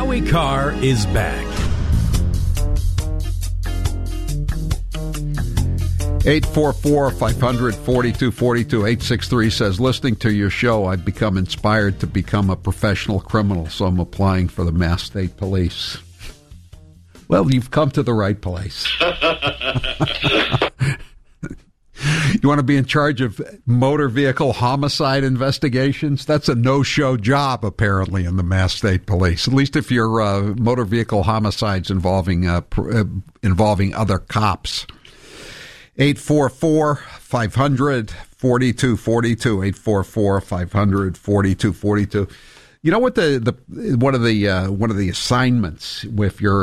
Joey Carr is back. 844-500-4242. 863 says, listening to your show, I've become inspired to become a professional criminal, so I'm applying for the Mass State Police. Well, you've come to the right place. You want to be in charge of motor vehicle homicide investigations? That's a no-show job, apparently, in the Mass State Police. At least if you're motor vehicle homicides involving other cops. 844-500-4242. 844-500-4242. You know what one of the assignments with your